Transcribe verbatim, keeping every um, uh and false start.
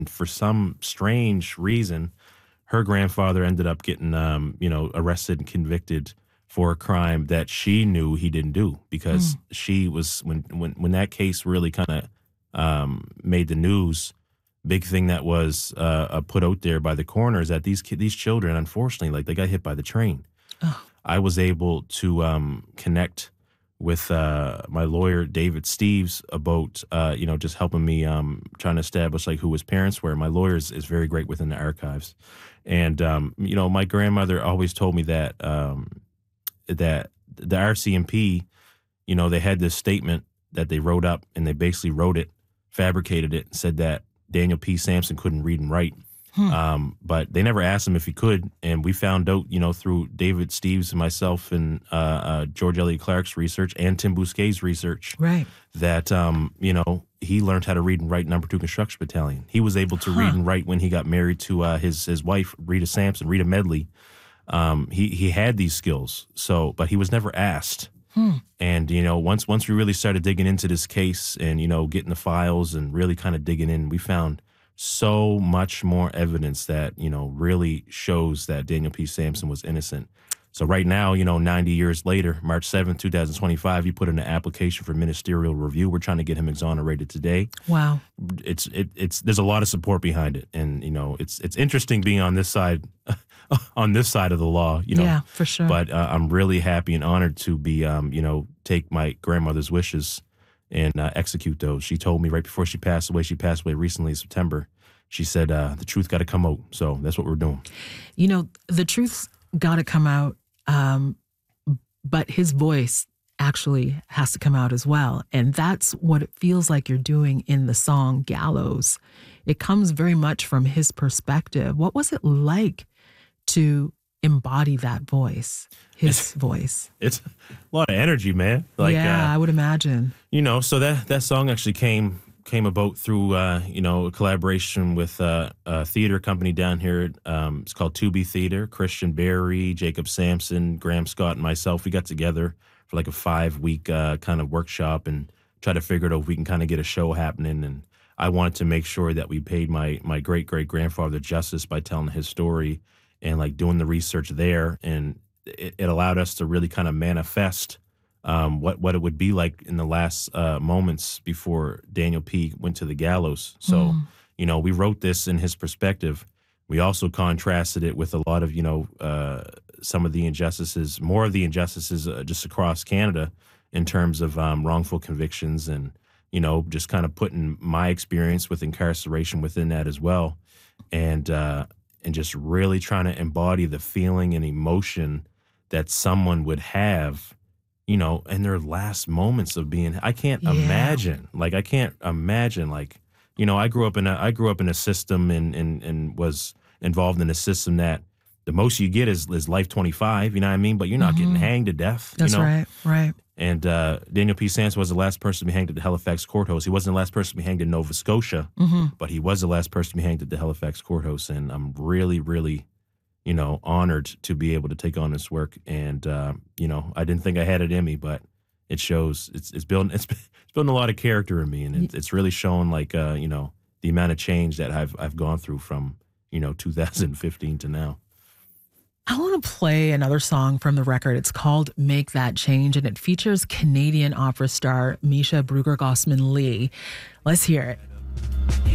for some strange reason, her grandfather ended up getting, um, you know, arrested and convicted for a crime that she knew he didn't do because Mm. she was when when when that case really kind of um, made the news. Big thing that was uh, uh, put out there by the coroner is that these ki- these children, unfortunately, like they got hit by the train. Oh, I was able to um, connect with uh, my lawyer David Steves about uh, you know just helping me um, trying to establish like who his parents were. My lawyer is, is very great within the archives, and um, you know my grandmother always told me that um, that the R C M P, you know, they had this statement that they wrote up and they basically wrote it, fabricated it, and said that Daniel P. Sampson couldn't read and write. hmm. Um, but they never asked him if he could, and we found out, you know, through David Steves and myself and uh, uh, George Elliott Clark's research and Tim Bousquet's research Right. that um, you know he learned how to read and write in Number Two Construction Battalion. He was able to Huh. read and write when he got married to uh, his his wife Rita Sampson, Rita Medley. Um, he he had these skills, so but he was never asked. Hmm. And you know, once once we really started digging into this case and you know getting the files and really kind of digging in, we found so much more evidence that you know really shows that Daniel P. Sampson was innocent. So right now, you know, ninety years later, March seventh, two thousand twenty-five, he put in an application for ministerial review. We're trying to get him exonerated today. Wow. It's it, it's there's a lot of support behind it, and you know, it's it's interesting being on this side, on this side of the law. You know, Yeah, for sure. but uh, I'm really happy and honored to be, um, you know, take my grandmother's wishes and uh, execute those. She told me right before she passed away. She passed away recently in September. She said uh, the truth got to come out. So that's what we're doing. You know, the truth's got to come out, um, but his voice actually has to come out as well. And that's what it feels like you're doing in the song Gallows. It comes very much from his perspective. What was it like to embody that voice, his voice? It's a lot of energy, man. Like, yeah, uh, I would imagine. you know, so that that song actually came came about through uh, you know a collaboration with uh, a theater company down here. Um, it's called To Be Theater. Christian Berry, Jacob Sampson, Graham Scott, and myself. We got together for like a five week uh, kind of workshop and try to figure out if we can kind of get a show happening. And I wanted to make sure that we paid my my great great grandfather justice by telling his story and like doing the research there. And it, it allowed us to really kind of manifest um, what what it would be like in the last uh, moments before Daniel P. went to the gallows. So, Mm. you know, we wrote this in his perspective. We also contrasted it with a lot of, you know, uh, some of the injustices, more of the injustices uh, just across Canada in terms of um, wrongful convictions and, you know, just kind of putting my experience with incarceration within that as well. And, uh, and just really trying to embody the feeling and emotion that someone would have, you know, in their last moments of being, I can't Yeah. imagine, like, I can't imagine, like, you know, I grew up in a, I grew up in a system and, and, and was involved in a system that the most you get is, is life twenty-five, you know what I mean? But you're not getting Mhm. hanged to death, That's you know? right, right. And uh, Daniel P. Sampson was the last person to be hanged at the Halifax courthouse. He wasn't the last person to be hanged in Nova Scotia, hmm but he was the last person to be hanged at the Halifax courthouse. And I'm really, really, you know, honored to be able to take on this work. And, uh, you know, I didn't think I had it in me, but it shows. It's it's building it's, it's building a lot of character in me, and it, it's really showing like uh, you know the amount of change that I've I've gone through from you know two thousand fifteen to now. I want to play another song from the record. It's called Make That Change, and it features Canadian opera star Misha Bruegger-Gossman Lee. Let's hear it.